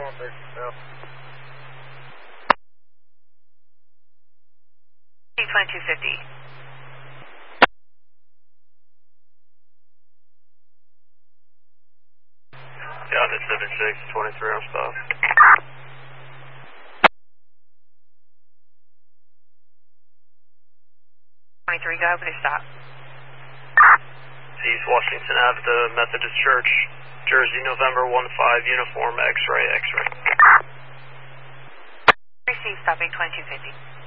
2250. Got it, 76, 23 on stop. 23, go open to stop. East Washington Ave, the Methodist Church, Jersey, November 15, uniform, X-ray, X-ray. Receive, stopping 2250.